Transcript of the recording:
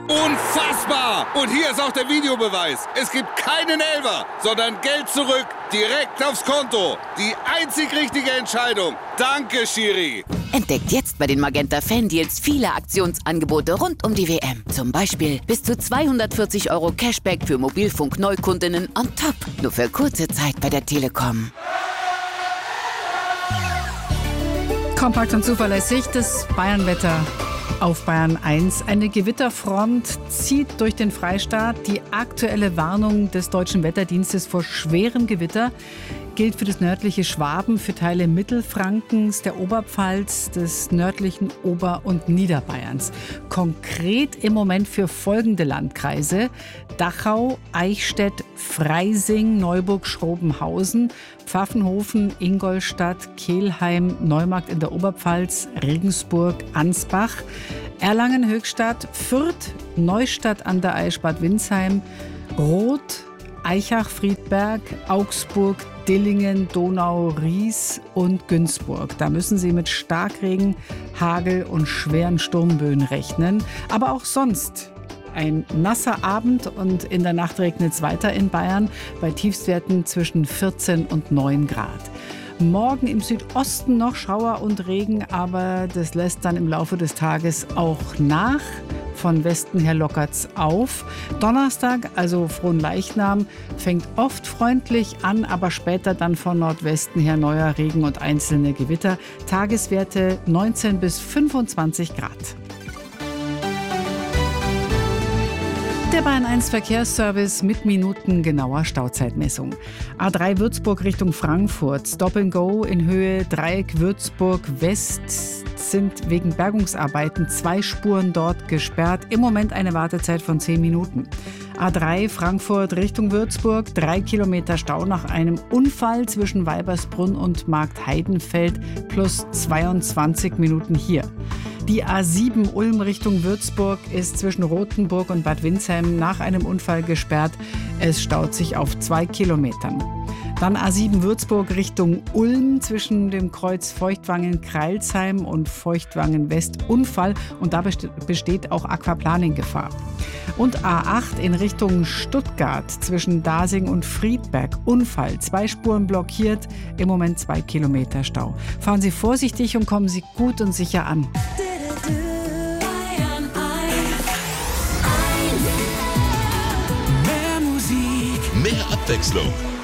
Unfassbar! Und hier ist auch der Videobeweis. Es gibt keinen Elfer, sondern Geld zurück, direkt aufs Konto. Die einzig richtige Entscheidung. Danke, Schiri. Entdeckt jetzt bei den Magenta Fan-Deals viele Aktionsangebote rund um die WM. Zum Beispiel bis zu 240 € Cashback für Mobilfunk-Neukundinnen on top. Nur für kurze Zeit bei der Telekom. Kompakt und zuverlässig das Bayernwetter auf Bayern 1. Eine Gewitterfront zieht durch den Freistaat. Die aktuelle Warnung des Deutschen Wetterdienstes vor schwerem Gewitter gilt für das nördliche Schwaben, für Teile Mittelfrankens, der Oberpfalz, des nördlichen Ober- und Niederbayerns. Konkret im Moment für folgende Landkreise: Dachau, Eichstätt, Freising, Neuburg, Schrobenhausen, Pfaffenhofen, Ingolstadt, Kelheim, Neumarkt in der Oberpfalz, Regensburg, Ansbach, Erlangen, Höchstadt, Fürth, Neustadt an der Aisch, Bad Windsheim, Roth, Aichach, Friedberg, Augsburg, Dillingen, Donau, Ries und Günzburg. Da müssen Sie mit Starkregen, Hagel und schweren Sturmböen rechnen. Aber auch sonst ein nasser Abend und in der Nacht regnet es weiter in Bayern bei Tiefstwerten zwischen 14 und 9 Grad. Morgen im Südosten noch Schauer und Regen, aber das lässt dann im Laufe des Tages auch nach. Von Westen her lockert's auf. Donnerstag, also Fronleichnam, fängt oft freundlich an, aber später dann von Nordwesten her neuer Regen und einzelne Gewitter. Tageswerte 19 bis 25 Grad. Der Bayern 1 Verkehrsservice mit minutengenauer Stauzeitmessung. A3 Würzburg Richtung Frankfurt. Stop and Go in Höhe Dreieck Würzburg West sind wegen Bergungsarbeiten 2 Spuren dort gesperrt. Im Moment eine Wartezeit von 10 Minuten. A3 Frankfurt Richtung Würzburg, 3 Kilometer Stau nach einem Unfall zwischen Weibersbrunn und Marktheidenfeld plus 22 Minuten hier. Die A7 Ulm Richtung Würzburg ist zwischen Rothenburg und Bad Windsheim nach einem Unfall gesperrt. Es staut sich auf 2 Kilometern. Dann A7 Würzburg Richtung Ulm zwischen dem Kreuz Feuchtwangen-Kreilsheim und Feuchtwangen-West Unfall und da besteht auch Aquaplaning-Gefahr. Und A8 in Richtung Stuttgart zwischen Dasing und Friedberg Unfall, 2 Spuren blockiert, im Moment 2 Kilometer Stau. Fahren Sie vorsichtig und kommen Sie gut und sicher an. Mehr Musik, mehr Abwechslung.